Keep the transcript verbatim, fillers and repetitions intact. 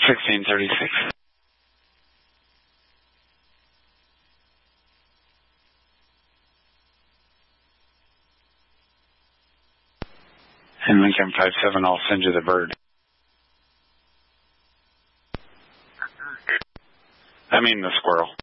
sixteen thirty-six. And Lincoln five seven, I'll send you the bird. I mean the squirrel.